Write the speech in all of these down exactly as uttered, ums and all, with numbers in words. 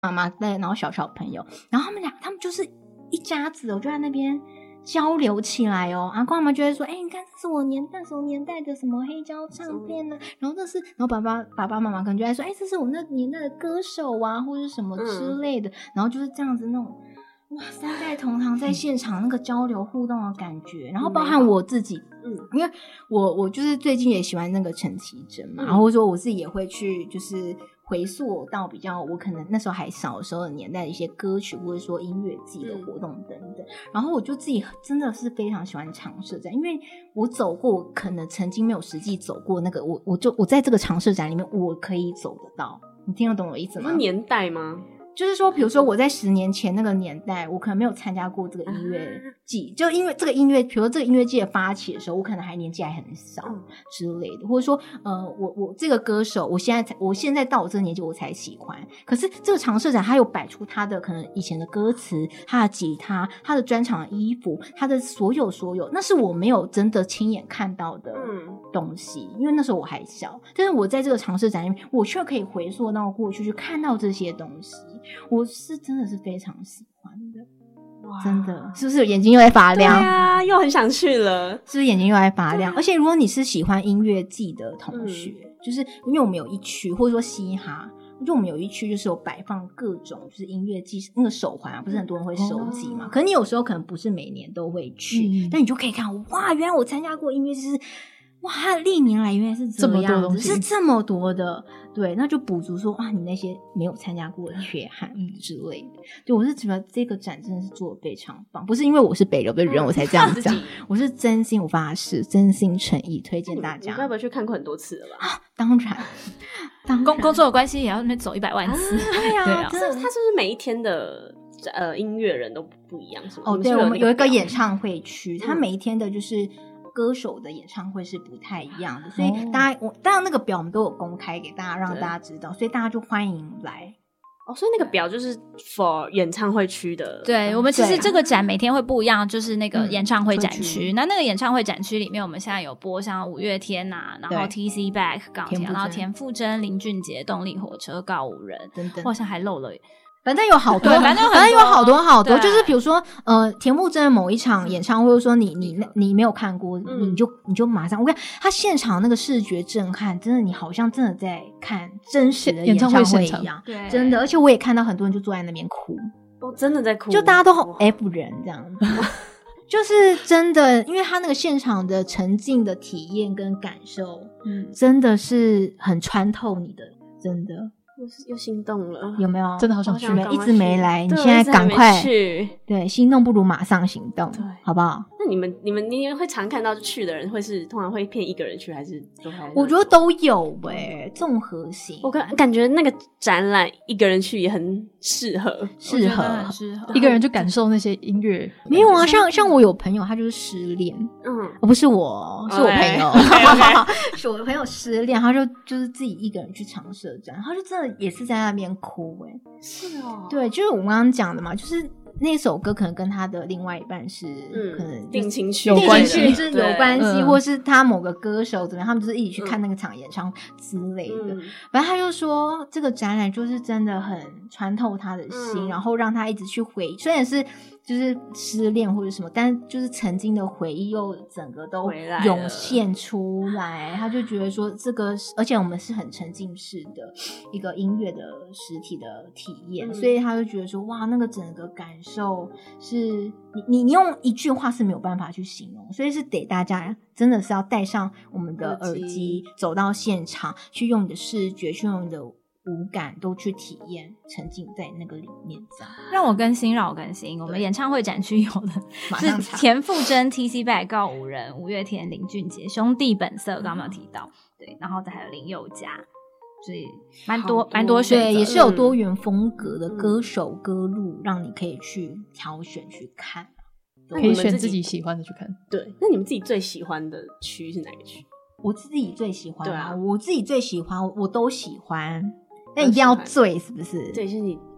妈妈带，然后小小朋友，然后他们俩他们就是一家子，我就在那边交流起来哦。阿公阿妈就会说：“哎、欸，你看这是我年代什么年代的什么黑胶唱片呢、啊？然后这是，然后爸爸爸爸妈妈可能就在说：哎、欸，这是我那年代的歌手啊，或者什么之类的。嗯”然后就是这样子那种哇，三代同堂在现场那个交流互动的感觉，然后包含我自己，嗯，因为我我就是最近也喜欢那个陈绮贞嘛，嗯、然后说我自己也会去就是回溯到比较我可能那时候还小的时候的年代的一些歌曲，或者说音乐季的活动等等、嗯、然后我就自己真的是非常喜欢常设展，因为我走过我可能曾经没有实际走过那个，我我就我在这个常设展里面我可以走得到，你听得懂我意思吗？ 是年代吗？ 就是说比如说我在十年前那个年代我可能没有参加过这个音乐季、啊、就因为这个音乐比如说这个音乐季的发起的时候我可能还年纪还很少之类的、嗯、或者说呃我我这个歌手我现在才我现在到我这个年纪我才喜欢，可是这个常设展它有摆出他的可能以前的歌词，他的吉他，他的专场的衣服，他的所有所有，那是我没有真的亲眼看到的东西、嗯、因为那时候我还小，但是我在这个常设展里面我却可以回溯到过去去看到这些东西，我是真的是非常喜欢的，真的，是不是眼睛又在发亮？ 对啊，又很想去了， 是不是眼睛又在发亮？而且如果你是喜欢音乐季的同学、嗯、就是因为我们有一区或者说嘻哈，就我们有一区就是有摆放各种就是音乐季那个手环啊，不是很多人会收集嘛、哦、可是你有时候可能不是每年都会去、嗯、但你就可以看哇原来我参加过音乐季是哇它的历年来原来是这样子，是这么多的，对，那就补足说哇你那些没有参加过的缺憾之类的、嗯、对，我是觉得这个展真的是做得非常棒，不是因为我是北流的人、嗯、我才这样讲，我是真心，我发誓真心诚意推荐大家。 你该不会去看过很多次了吧？ 啊、当然当工工作的关系也要那边走一百万次、啊、 对啊， 对啊，他是不是每一天的呃音乐人都不一样是吗？ 哦对，我们有一个演唱会区、嗯、他每一天的就是歌手的演唱会是不太一样的，所以大家、哦、我当然那个表我们都有公开给大家让大家知道，所以大家就欢迎来哦，所以那个表就是 for 演唱会区的。 对，我们其实这个展每天会不一样，就是那个演唱会展区、嗯、那那个演唱会展区里面我们现在有播像五月天啊，然后 T C Back 港铁，然后田馥甄、林俊杰、动力火车、告五人等等，好像还漏了反正有好多，反正反正有好多好多，就是比如说，呃，田馥甄的某一场演唱会，或者说你你你没有看过，嗯、你就你就马上，我看他现场那个视觉震撼，真的你好像真的在看真实的演唱会一样，对，真的，而且我也看到很多人就坐在那边哭， 哦，真的在哭， 就大家都 F 人这样子，就是真的，因为他那个现场的沉浸的体验跟感受，嗯，真的是很穿透你的，真的。 又心动了， 有没有？ 真的好想去， 一直没来，你现在赶快去。 对，心动不如马上行动，好不好？ 那你们、你们、你们会常看到去的人，会是通常会骗一个人去，还是都还？ 我觉得都有诶、欸，综合型。 我感感觉那个展览一个人去也很适合， 适合， 适合一个人去感受那些音乐。 没有啊，像像我有朋友，他就是失恋，嗯，哦、不是我，是我朋友， okay, okay. 是我的朋友失恋，他就就是自己一个人去常设展，他就真的也是在那边哭诶、欸， 是哦， 对，就是我刚刚讲的嘛，就是那首歌可能跟他的另外一半是、嗯、可能定情绪有关系，就是有关系，或是他某个歌手怎么样，他们就是一起去看那个场演唱之类的。嗯、反正他就说这个展览就是真的很穿透他的心，嗯、然后让他一直去回，虽然是就是失恋或者什么，但就是曾经的回忆又整个都涌现出来，他就觉得说这个，而且我们是很沉浸式的一个音乐的实体的体验，嗯、所以他就觉得说哇，那个整个感受是你你你用一句话是没有办法去形容，所以是得大家真的是要戴上我们的耳机，走到现场去用你的视觉，去用你的五感都去体验，沉浸在那个里面这样。 让我更新，让我更新。我们演唱会展区有的是田馥甄、T C Back、告五人、五月天、林俊杰、兄弟本色，刚刚有提到，对，然后再还有林宥嘉，所以蛮多蛮多选择， 对，也是有多元风格的歌手、嗯、歌路，让你可以去挑选去看， 可以选自己喜欢的去看。 对，那你们自己最喜欢的区是哪个区？ 我自己最喜欢啊，我自己最喜欢，我都喜欢。但一定要醉是不是？ 对，就是你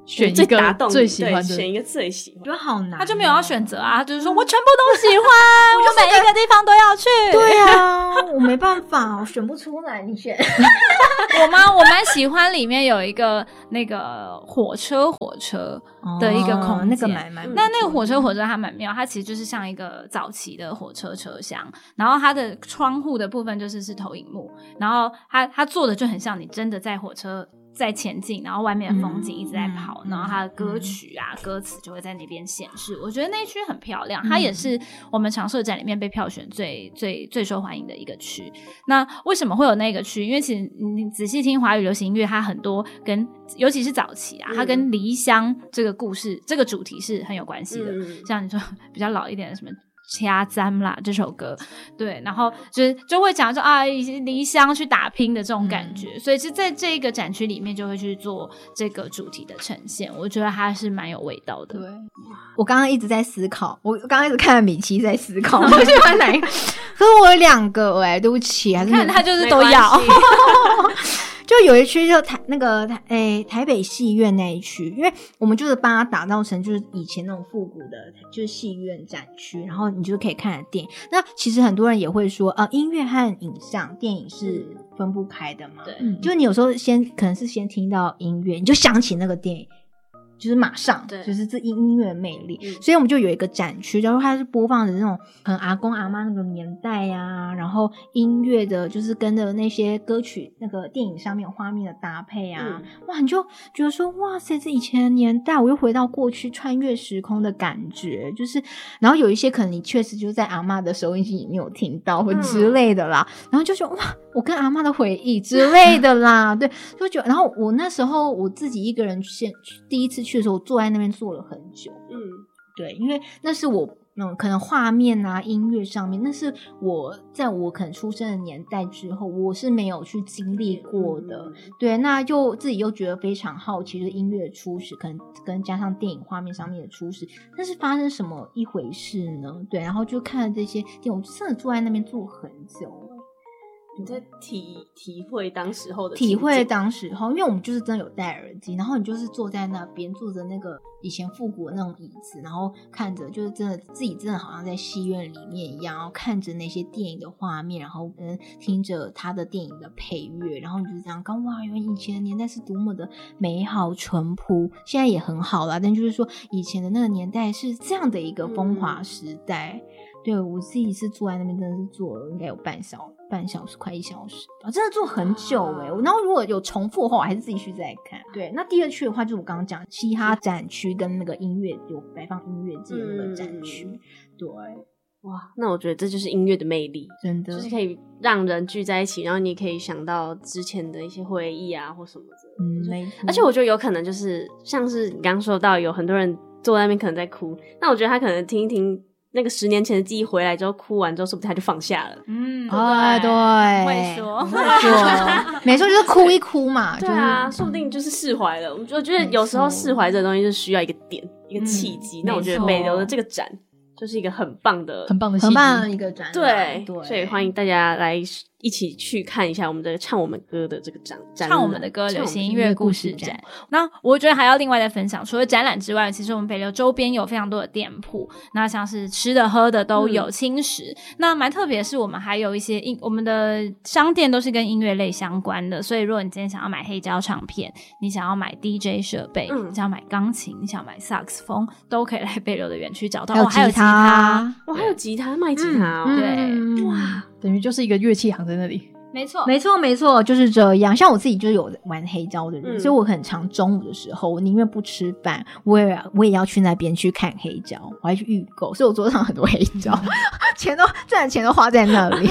选一个最喜欢的， 选一个最喜欢， 我觉得好难、啊。 他就没有要选择啊，他就是说我全部都喜欢，我每一个地方都要去。 对啊，我没办法，我选不出来，你选。 我吗？我蛮喜欢里面有一个那个火车火车的一个空间， 哦、那个蛮蛮。 那那个火车火车它蛮妙，它其实就是像一个早期的火车车厢，然后它的窗户的部分就是是投影幕，然后它它做的就很像你真的在火车在前进，然后外面的风景一直在跑、嗯、然后它的歌曲啊、嗯、歌词就会在那边显示。我觉得那一区很漂亮，它也是我们常设展里面被票选最最最受欢迎的一个区。那为什么会有那个区？因为其实你仔细听华语流行音乐，它很多跟尤其是早期啊，它跟离乡这个故事、嗯、这个主题是很有关系的、嗯、像你说比较老一点的什么掐簪啦这首歌，对，然后就是就会讲说啊离乡去打拼的这种感觉、嗯、所以是在这个展区里面就会去做这个主题的呈现，我觉得它是蛮有味道的。 对，我刚刚一直在思考，我刚刚一直看了米奇在思考我喜欢哪一个，可是我有两个哎、欸，对不起，还是看他就是都要就有一区就台那个台诶、欸、台北戏院那一区，因为我们就是帮它打造成就是以前那种复古的，就是戏院展区，然后你就可以看的电影。那其实很多人也会说，呃，音乐和影像电影是分不开的嘛。 对、 嗯，就你有时候先可能是先听到音乐，你就想起那个电影。就是马上，就是这音乐的魅力、嗯，所以我们就有一个展区，然后它是播放的那种可能阿公阿嬷那个年代啊，然后音乐的就是跟着那些歌曲那个电影上面画面的搭配啊、嗯，哇，你就觉得说哇塞，这以前的年代，我又回到过去，穿越时空的感觉，就是，然后有一些可能你确实就在阿嬷的收音机里面有听到或之类的啦，嗯、然后就说哇，我跟阿嬷的回忆之类的啦，对，就觉得，然后我那时候我自己一个人先第一次去。去的时候，我坐在那边坐了很久。嗯，对，因为那是我嗯，可能画面啊、音乐上面，那是我在我可能出生的年代之后，我是没有去经历过的。嗯、对，那就自己又觉得非常好奇，就是音乐的初始，可能跟加上电影画面上面的初始，但是发生什么一回事呢？对，然后就看了这些电影，我真的坐在那边坐很久。 你在体体会当时候的体会当时候，因为我们就是真的有戴耳机，然后你就是坐在那边，坐着那个以前复古的那种椅子，然后看着就是真的自己真的好像在戏院里面一样，然后看着那些电影的画面，然后跟听着他的电影的配乐，然后你就是这样刚哇，原来以前的年代是多么的美好淳朴，现在也很好啦，但就是说以前的那个年代是这样的一个风华时代。嗯，对，我自己是坐在那边，真的是坐了应该有半小半小时，快一小时吧，真的坐很久哎、欸。然后如果有重复的话，我还是自己去再看。对，那第二区的话，就是我刚刚讲嘻哈展区跟那个音乐有摆放音乐季的那个展区、嗯。对， 哇，那我觉得这就是音乐的魅力， 真的就是可以让人聚在一起，然后你也可以想到之前的一些回忆啊，或什么的。 嗯，没错。 而且我觉得有可能就是像是你刚刚说到，有很多人坐在那边可能在哭，那我觉得他可能听一听。那个十年前的记忆回来之后，哭完之后，说不定他就放下了。 嗯， 对对， 会说， 会说，没错，就是哭一哭嘛。 对啊，就是、说不定就是释怀了。我觉得有时候释怀这个东西是需要一个点，一个契机、嗯。那我觉得北流的这个展就是一个很棒的、 很棒的、 很棒的一个展。 对， 对， 所以欢迎大家来一起去看一下我们的唱我们歌的这个展， 唱我们的歌流行音乐故事展。那我觉得还要另外再分享，除了展览之外，其实我们北流周边有非常多的店铺，那像是吃的喝的都有，轻食、嗯、那蛮特别的是我们还有一些音我们的商店都是跟音乐类相关的，所以如果你今天想要买黑胶唱片，你想要买 D J 设备、嗯、你想要买钢琴，你想要买萨克斯风，都可以来北流的园区找到。 还有吉他， 我、哦、还有吉他卖吉他哦、 嗯、 对、 嗯、 哇， 等于就是一个乐器行在那里。 没错没错没错，就是这样。像我自己就是有玩黑胶的人、嗯、所以我很常中午的时候我宁愿不吃饭，我也我也要去那边去看黑胶，我还去预购，所以我桌上很多黑胶钱都赚的钱都花在那里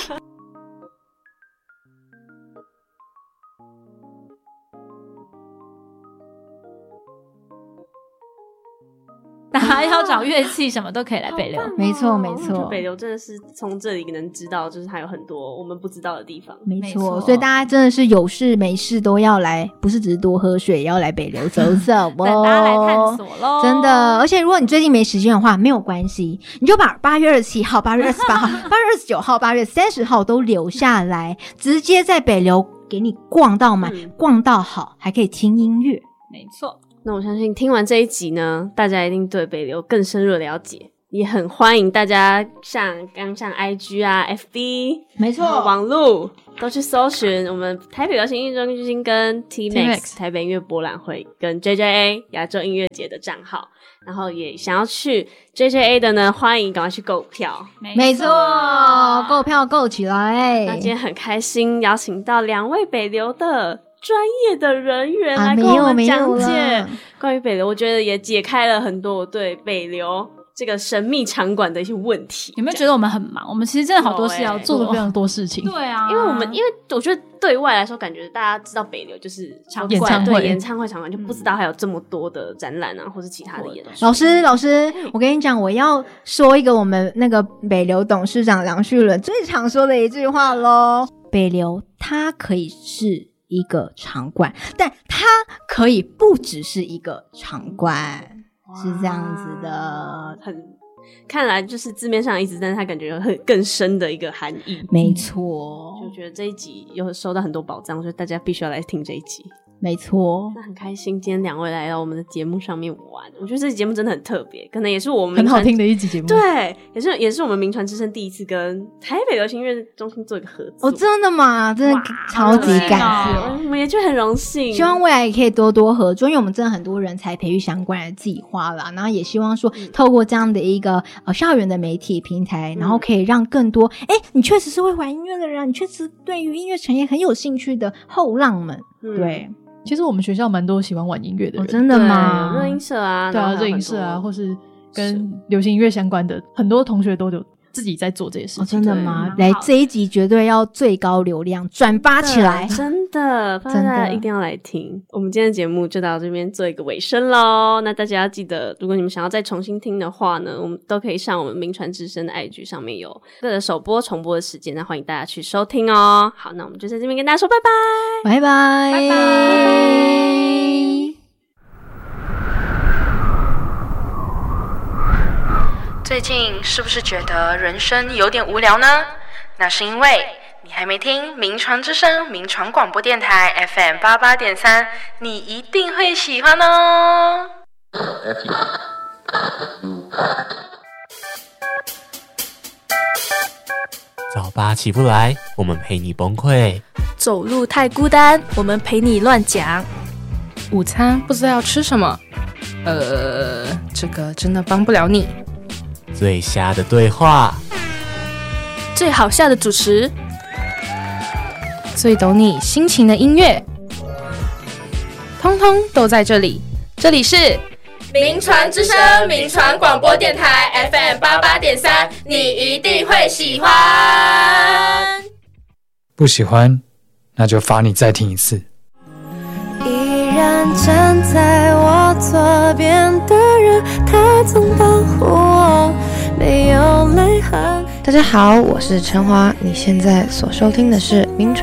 大家要找乐器什么都可以来北流、 哦、 没错没错， 北流真的是从这里能知道就是还有很多我们不知道的地方。 没错，所以大家真的是有事没事都要来，不是只是多喝水，也要来北流走走哦等大家来探索咯， 真的。而且如果你最近没时间的话没有关系，你就把八月二十七号八月二十八号八月二十九号八月三十号都留下来直接在北流给你逛到满、嗯、逛到好，还可以听音乐。 没错， 那我相信听完这一集呢，大家一定对北流更深入了解，也很欢迎大家像刚像 I G 啊 F B 没错， 网路都去搜寻我们台北流行音乐中心跟 T Max 台北音乐博览会跟 J J A 亚洲音乐节的账号，然后也想要去 J J A 的呢，欢迎赶快去购票。 没错，购票购起来。 那今天很开心邀请到两位北流的专业的人员来跟我们讲解关于北流，我觉得也解开了很多我对北流这个神秘场馆的一些问题。 有没有觉得我们很忙？我们其实真的好多事要做， 做了非常多事情。 对啊， 因为我们因为我觉得对外来说，感觉大家知道北流就是演唱会， 对演唱会场馆，就不知道还有这么多的展览啊，或是其他的演出。 老师，老师，我跟你讲，我要说一个我们那个北流董事长梁旭伦最常说的一句话咯。北流它可以是一个场馆，但它可以不只是一个场馆，是这样子的。 很看来就是字面上的意思，但是它感觉有很更深的一个含义。 没错， 就觉得这一集有收到很多宝藏，所以大家必须要来听这一集。 没错， 那很开心今天两位来到我们的节目上面玩，我觉得这期节目真的很特别，可能也是我们很好听的一集节目。 对，也是也是我们名传之声第一次跟台北流行音乐中心做一个合作。 哦，真的吗？真的超级感谢， 我们也就很荣幸。 希望未来也可以多多合作，因为我们真的很多人才培育相关的计划啦，然后也希望说透过这样的一个呃校园的媒体平台，然后可以让更多哎、嗯，你确实是会玩音乐的人，你确实对于音乐产业很有兴趣的后浪们，嗯、对。 其实我们学校蛮多喜欢玩音乐的人。 哦、真的吗？ 热音社啊， 对啊，热音社啊，或是跟流行音乐相关的，很多同学都有自己在做这些事情。 哦、真的吗？来，这一集绝对要最高流量，转发起来！ 真的，大家一定要来听。我们今天的节目就到这边做一个尾声咯。那大家要记得，如果你们想要再重新听的话呢，我们都可以上我们名传之声的 I G 上面有各个首播重播的时间，那欢迎大家去收听哦。好，那我们就在这边跟大家说拜拜， 拜拜，拜拜。 最近是不是觉得人生有点无聊呢？那是因为你还没听名传之声名传广播电台 F M 八八点三，你一定会喜欢哦。 早八起不来，我们陪你崩溃； 走路太孤单，我们陪你乱讲；午餐不知道要吃什么，呃，这个真的帮不了你。 最瞎的对话， 最好笑的主持，最懂你心情的音乐，通通都在这里。这里是名传之声名传广播电台 F M 八八点三，你一定会喜欢。 不喜欢，那就罚你再听一次。 依然站在我左边的人，他总保护我，没有泪痕。大家好，我是陈华，你现在所收听的是名传。